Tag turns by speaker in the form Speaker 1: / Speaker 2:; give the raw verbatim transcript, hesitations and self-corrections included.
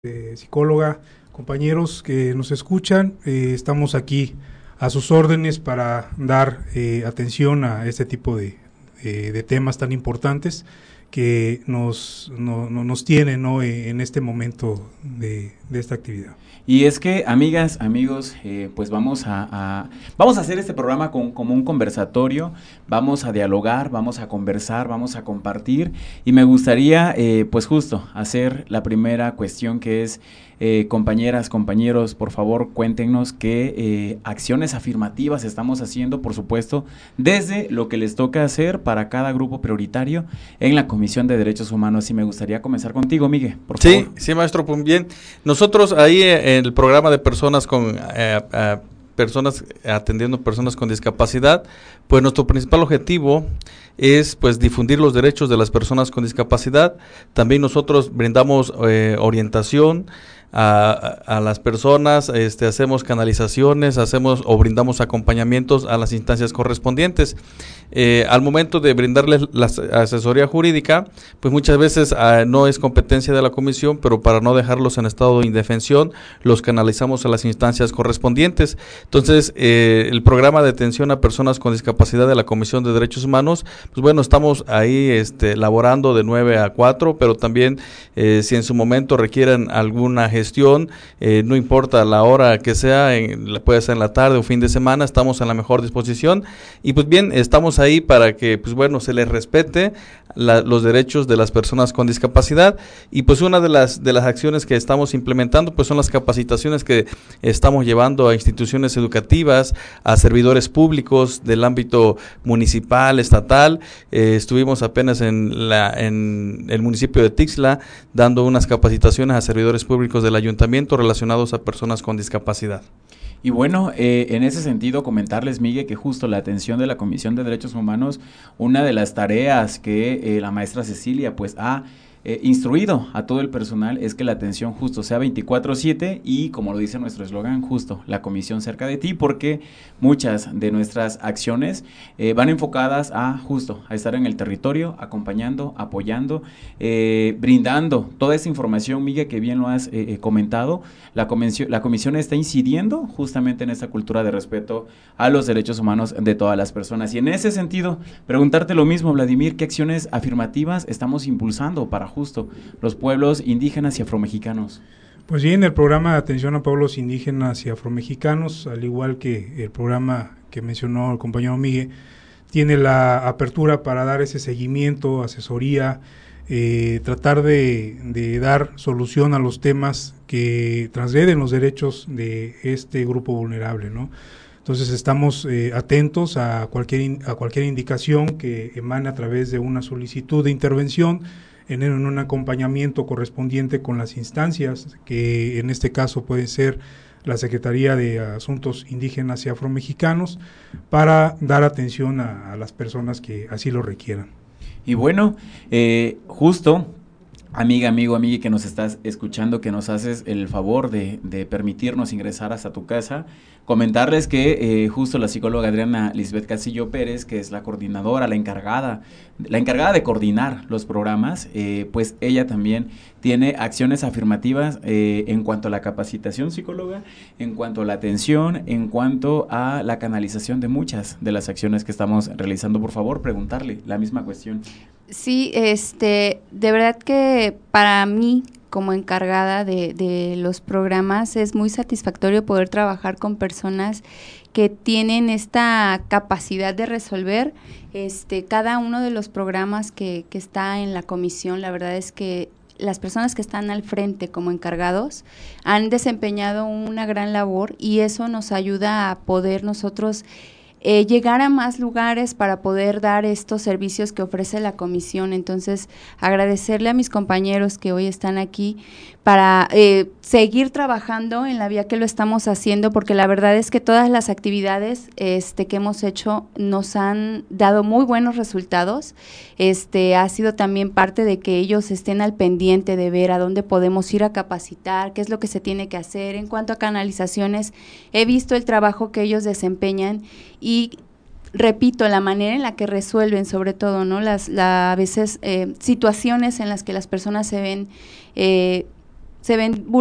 Speaker 1: eh, psicóloga, compañeros que nos escuchan, eh, estamos aquí a sus órdenes para dar eh, atención a este tipo de, eh, de temas tan importantes que nos, no, no, nos tienen, ¿no?, en este momento de, de esta actividad.
Speaker 2: Y es que, amigas, amigos, eh, pues vamos a, a vamos a hacer este programa con, como un conversatorio, vamos a dialogar, vamos a conversar, vamos a compartir, y me gustaría, eh, pues justo, hacer la primera cuestión que es, eh, compañeras, compañeros, por favor, cuéntenos qué eh, acciones afirmativas estamos haciendo, por supuesto, desde lo que les toca hacer para cada grupo prioritario en la Comisión de Derechos Humanos. Y me gustaría comenzar contigo, Miguel, por favor.
Speaker 3: Sí, sí, maestro, pues bien, nosotros ahí en el programa de personas con eh, eh, personas atendiendo personas con discapacidad, pues nuestro principal objetivo es pues difundir los derechos de las personas con discapacidad. También nosotros brindamos eh, orientación a, a las personas, este, hacemos canalizaciones, hacemos o brindamos acompañamientos a las instancias correspondientes. Eh, al momento de brindarles la asesoría jurídica, pues muchas veces uh, no es competencia de la comisión, pero para no dejarlos en estado de indefensión, los canalizamos a las instancias correspondientes. Entonces, eh, el programa de atención a personas con discapacidad de la Comisión de Derechos Humanos, pues bueno, estamos ahí este, laborando de nueve a cuatro, pero también eh, si en su momento requieren alguna gestión, eh, no importa la hora que sea, en, puede ser en la tarde o fin de semana, estamos en la mejor disposición. Y pues bien, estamos ahí para que, pues bueno, se les respete la, los derechos de las personas con discapacidad. Y pues una de las de las acciones que estamos implementando pues son las capacitaciones que estamos llevando a instituciones educativas, a servidores públicos del ámbito municipal, estatal. Eh, estuvimos apenas en la en el municipio de Tixla dando unas capacitaciones a servidores públicos del ayuntamiento relacionados a personas con discapacidad.
Speaker 2: Y bueno, eh, en ese sentido comentarles, Miguel, que justo la atención de la Comisión de Derechos Humanos, una de las tareas que eh, la maestra Cecilia pues ha eh, instruido a todo el personal es que la atención justo sea veinticuatro siete y, como lo dice nuestro eslogan, justo la comisión cerca de ti, porque muchas de nuestras acciones eh, van enfocadas a justo a estar en el territorio, acompañando, apoyando, eh, brindando toda esa información, Miguel, que bien lo has eh, eh, comentado. La comisión, la comisión está incidiendo justamente en esta cultura de respeto a los derechos humanos de todas las personas. Y en ese sentido, preguntarte lo mismo, Vladimir, ¿qué acciones afirmativas estamos impulsando para justo los pueblos indígenas y afromexicanos?
Speaker 1: Pues bien, el programa de atención a pueblos indígenas y afromexicanos, al igual que el programa que mencionó el compañero Miguel, tiene la apertura para dar ese seguimiento, asesoría, eh, tratar de, de dar solución a los temas que transgreden los derechos de este grupo vulnerable, ¿no? Entonces estamos eh, atentos a cualquier, in, a cualquier indicación que emane a través de una solicitud de intervención, en, en un acompañamiento correspondiente con las instancias, que en este caso puede ser la Secretaría de Asuntos Indígenas y Afromexicanos, para dar atención a, a las personas que así lo requieran.
Speaker 2: Y bueno, eh, justo, amiga, amigo, amiga que nos estás escuchando, que nos haces el favor de, de permitirnos ingresar hasta tu casa, comentarles que eh, justo la psicóloga Adriana Lisbeth Castillo Pérez, que es la coordinadora, la encargada, la encargada de coordinar los programas, eh, pues ella también tiene acciones afirmativas eh, en cuanto a la capacitación psicóloga, en cuanto a la atención, en cuanto a la canalización de muchas de las acciones que estamos realizando. Por favor, preguntarle la misma cuestión.
Speaker 4: Sí, este, de verdad que para mí, como encargada de, de los programas, es muy satisfactorio poder trabajar con personas que tienen esta capacidad de resolver este cada uno de los programas que, que está en la comisión. La verdad es que las personas que están al frente como encargados han desempeñado una gran labor y eso nos ayuda a poder nosotros Eh, llegar a más lugares para poder dar estos servicios que ofrece la comisión. Entonces, agradecerle a mis compañeros que hoy están aquí para eh, seguir trabajando en la vía que lo estamos haciendo, porque la verdad es que todas las actividades este, que hemos hecho nos han dado muy buenos resultados. Este, ha sido también parte de que ellos estén al pendiente de ver a dónde podemos ir a capacitar, qué es lo que se tiene que hacer. En cuanto a canalizaciones, he visto el trabajo que ellos desempeñan y repito, la manera en la que resuelven, sobre todo, ¿no? Las, la, a veces eh, situaciones en las que las personas se ven eh, se ven